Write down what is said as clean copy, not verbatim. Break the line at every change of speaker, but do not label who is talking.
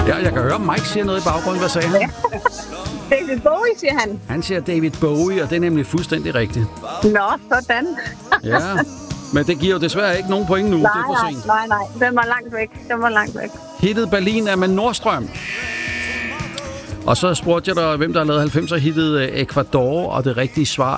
Ja, jeg kan høre, Mike siger noget i baggrunden. Hvad sagde han?
Ja. David Bowie, siger han.
Han siger David Bowie, og det er nemlig fuldstændig rigtigt.
Nå, sådan.
Ja, men det giver jo desværre ikke nogen point nu. Det er for sent.
Nej. Den var langt væk.
Hittet Berlin er med Nordstrøm. Og så spurgte jeg dig, hvem der har lavet 90'er-hittet Ecuador, og det rigtige svar